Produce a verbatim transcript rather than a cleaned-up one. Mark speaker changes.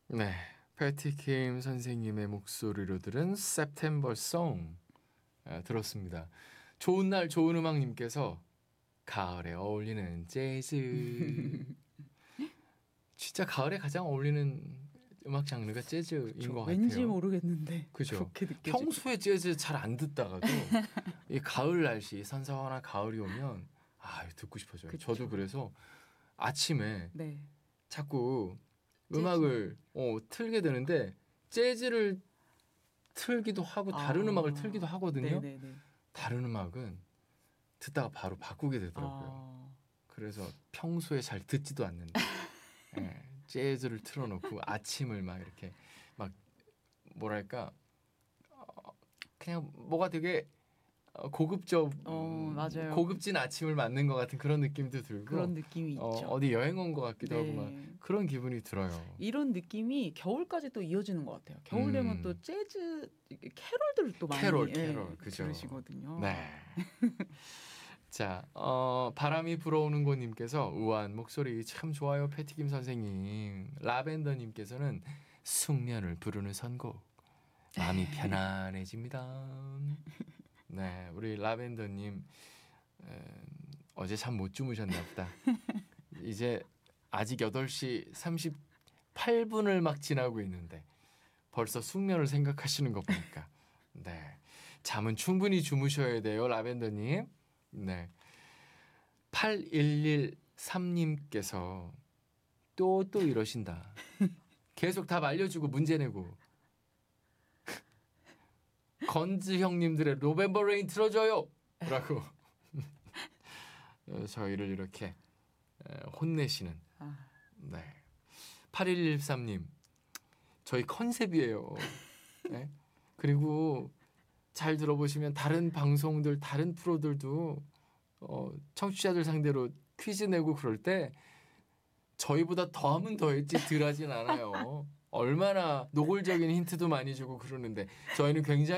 Speaker 1: 네, 패티킴 선생님의 목소리로 들은 September Song 아, 들었습니다. 좋은 날 좋은 음악님께서 가을에 어울리는 재즈. 진짜 가을에 가장 어울리는 음악 장르가 재즈인
Speaker 2: 그쵸,
Speaker 1: 것
Speaker 2: 왠지
Speaker 1: 같아요.
Speaker 2: 모르겠는데
Speaker 1: 그죠?
Speaker 2: 그렇게 느껴지고.
Speaker 1: 평소에 재즈 잘 안 듣다가도 이 가을 날씨 선선한 가을이 오면 아 듣고 싶어져요.
Speaker 2: 그쵸.
Speaker 1: 저도 그래서 아침에
Speaker 2: 네.
Speaker 1: 자꾸
Speaker 2: 재즈.
Speaker 1: 음악을 어, 틀게 되는데 재즈를 틀기도 하고 다른
Speaker 2: 아,
Speaker 1: 음악을 틀기도 하거든요.
Speaker 2: 네네네.
Speaker 1: 다른 음악은 듣다가 바로 바꾸게 되더라고요.
Speaker 2: 아,
Speaker 1: 그래서 평소에 잘 듣지도 않는데 예, 재즈를 틀어놓고 아침을 막 이렇게 막 뭐랄까 어, 그냥 뭐가 되게 어, 고급져
Speaker 2: 어,
Speaker 1: 음,
Speaker 2: 맞아요.
Speaker 1: 고급진 아침을 맞는 것 같은 그런 느낌도 들고
Speaker 2: 그런 느낌이
Speaker 1: 어,
Speaker 2: 있죠.
Speaker 1: 어디 여행 온 것 같기도
Speaker 2: 네.
Speaker 1: 하고 막 그런 기분이 들어요.
Speaker 2: 이런 느낌이 겨울까지 또 이어지는 것 같아요. 겨울 되면
Speaker 1: 음.
Speaker 2: 또 재즈 캐롤들을 또 많이
Speaker 1: 캐롤,
Speaker 2: 예,
Speaker 1: 캐롤, 그죠.
Speaker 2: 들으시거든요.
Speaker 1: 네. 자, 어, 바람이 불어오는 곳님께서 우아한 목소리 참 좋아요, 패티김 선생님. 라벤더님께서는 숙면을 부르는 선곡. 마음이 편안해집니다. 네, 우리 라벤더님 에, 어제 잠 못 주무셨나 보다. 이제 아직 여덟 시 삼십팔 분을 막 지나고 있는데 벌써 숙면을 생각하시는 거 보니까 네, 잠은 충분히 주무셔야 돼요, 라벤더님. 네, 팔일일삼님께서 또 또 이러신다. 계속 답 알려주고 문제 내고 건즈 형님들의 노벤버 레인 틀어줘요 라고 저희를 이렇게 혼내시는.
Speaker 2: 아,
Speaker 1: 네, 팔일일삼님 저희 컨셉이에요. 네? 그리고 잘 들어보시면 다른 방송들 다른 프로들도 어, 청취자들 상대로 퀴즈 내고 그럴 때 저희보다 더하면 더했지 덜하진 않아요. 얼마나 노골적인 힌트도 많이 주고 그러는데 저희는 굉장히